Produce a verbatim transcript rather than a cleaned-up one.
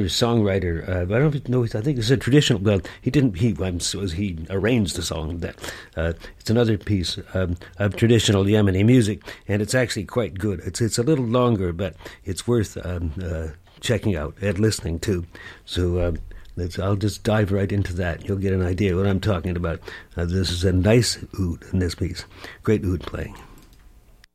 songwriter. Uh, I don't know. I think it's a traditional. Well, he didn't. He I'm, he arranged the song. That uh, it's another piece um, of traditional Yemeni music, and it's actually quite good. It's it's a little longer, but it's worth um, uh, checking out and listening to. So. Um, Let's, I'll just dive right into that. You'll get an idea what I'm talking about. Uh, this is a nice oud in this piece. Great oud playing.